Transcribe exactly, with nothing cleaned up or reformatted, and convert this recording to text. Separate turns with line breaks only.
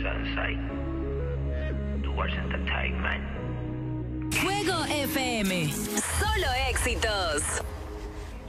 Sunside. Towards Entertainment.
Fuego F M. Solo éxitos.